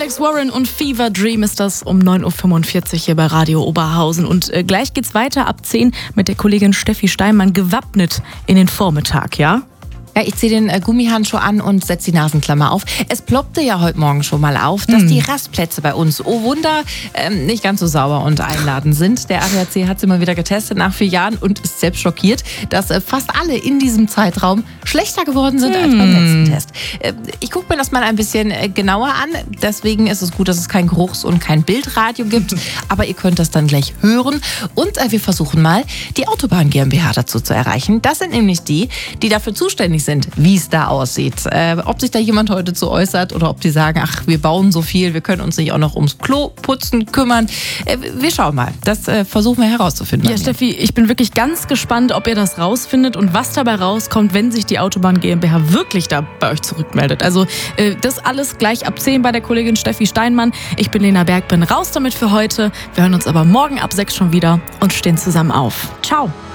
Alex Warren und Fever Dream ist das um 9.45 Uhr hier bei Radio Oberhausen. Und gleich geht's weiter ab 10 mit der Kollegin Steffi Steinmann, gewappnet in den Vormittag, ja? Ja, ich ziehe den Gummihandschuh an und setze die Nasenklammer auf. Es ploppte ja heute Morgen schon mal auf, dass die Rastplätze bei uns, oh Wunder, nicht ganz so sauber und einladend sind. Der ADAC hat sie mal wieder getestet nach 4 Jahren und ist selbst schockiert, dass fast alle in diesem Zeitraum schlechter geworden sind als beim letzten Test. Ich gucke mir das mal ein bisschen genauer an. Deswegen ist es gut, dass es kein Geruchs- und kein Bildradio gibt. Aber ihr könnt das dann gleich hören. Und wir versuchen mal, die Autobahn GmbH dazu zu erreichen. Das sind nämlich die dafür zuständig sind, wie es da aussieht. Ob sich da jemand heute zu äußert oder ob die sagen, ach, wir bauen so viel, wir können uns nicht auch noch ums Kloputzen kümmern. Wir schauen mal. Das versuchen wir herauszufinden. Ja, Steffi, ich bin wirklich ganz gespannt, ob ihr das rausfindet und was dabei rauskommt, wenn sich die Autobahn GmbH wirklich da bei euch zurückmeldet. Also das alles gleich ab 10 bei der Kollegin Steffi Steinmann. Ich bin Lena Berg, bin raus damit für heute. Wir hören uns aber morgen ab 6 schon wieder und stehen zusammen auf. Ciao.